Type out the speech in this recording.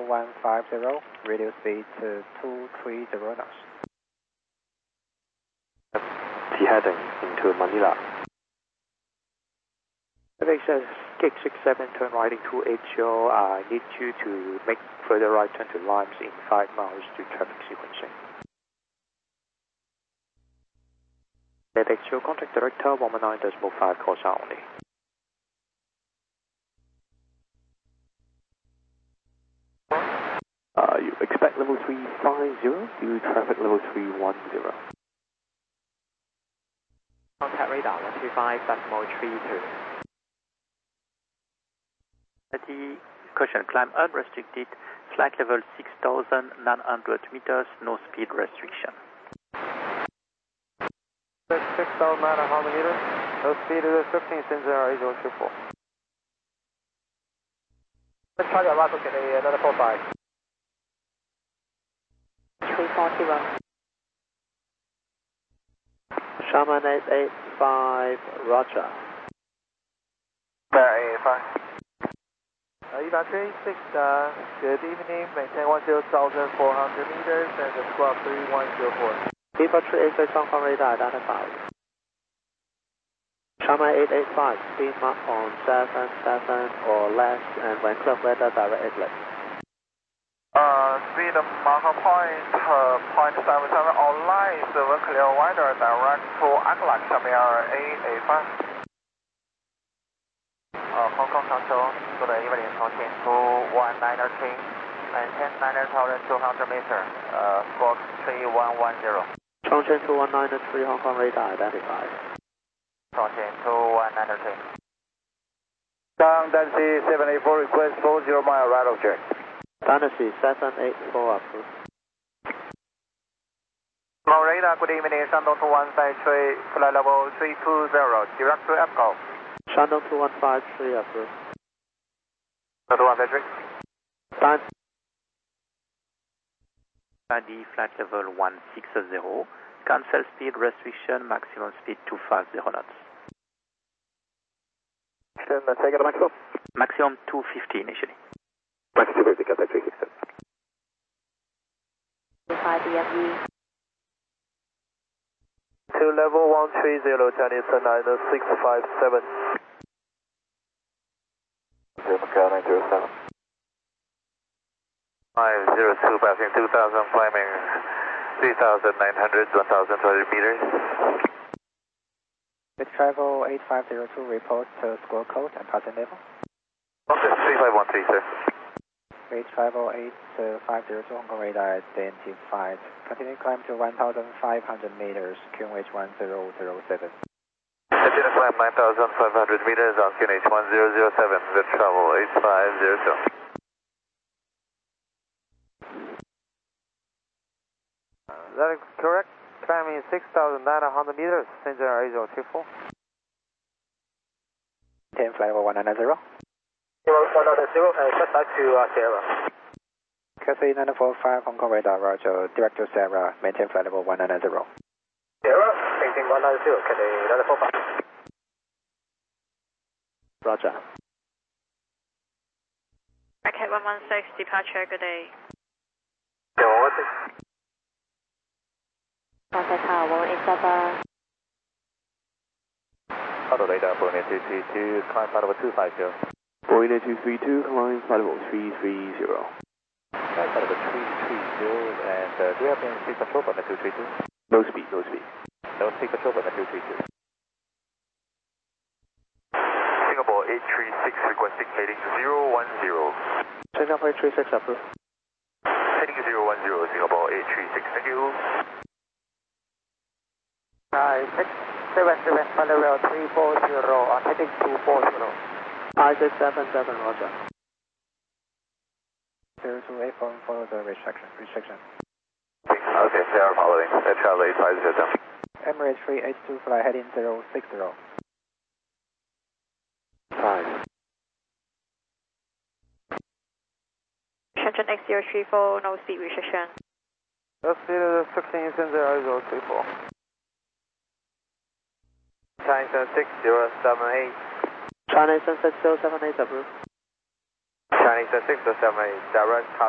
150, radio speed to 230 knots. T heading into Manila. Aviation Gig 67, turn right into 80. I need you to make further right turn to Limes in 5 miles to traffic sequencing. FXO contact director 119.5 calls only. You expect level 350 to traffic level 310. Contact radar 135.32. The caution climb unrestricted, flight level 6,900 meters, no speed restriction. 6,900 meters, no speed is 15, Sinzar 8024. Let's try that right, look at another 45. 341. Shaman 885, Roger. Bear 85. Eva 36, good evening, maintain 10,400 meters and squawk 3104. Eva 386, Hong Kong radar identified. Shaman 885, speed mark on 77 or less and when clear weather direct exit. Speed mark point 77 or less, when clear weather direct to Aglac, Shaman 885. Hong Kong Control, good evening, Chongqing 2193, maintain 9,200 meters, squawk 3110. Chongqing 2193, Hong Kong radar identified. Chongqing 2193. Down Dynasty 784, request 40 mile right object. Dynasty 784 approved. Radar, good evening, Shandong 2153, flight level 320, direct to EPCO. Shandong 2153 approved. 2153. Sandy flight level 160, cancel speed restriction, maximum speed 250 knots. Take it to maximum. Maximum 250 initially. Maximum 250, contact 367. 5 DFE. To level 130, Chinese 9657. 907. 502, passing 2,000, climbing 3,900, 1,200 meters. With travel 8502, report to squawk code and passing level. Okay, 3513, sir. With travel 8502, Hong Kong radar identified. Continue climb to 1,500 meters, QNH 1007. Continue climb 9,500 meters on QNH 1007, with travel 8502. That is correct. Climbing 6,900 meters, Sinzar 8024. 10 flight level 190. 190, cut back to Sierra. Cathay 945, Hong Kong radar, Roger, direct to Sierra, maintain flight level 190. Sierra, maintain 190, Cathay 945. Roger. Racket 116, departure, good day. 116. Contact tower 187. Auto radar, Boeing 232, climb flight level 250. Boeing 232, climb flight level 330. Climb flight level 330, and do you have any speed control from the 232? No speed, no speed. No speed control from the 232. Singapore 836, requesting heading 010. Singapore 836 approved. Heading 010, Singapore 836, thank you. 677, flight level 340, on heading 240. 5677, Roger. 028, follow the restriction. Okay, they are following. Travel 8507. Emirates 382, fly heading 060. 5. Shenzhen X034, no speed restriction. No speed is 16, Sinzar 8034. China 6078. China 6078 approved. Chinese 6078, direct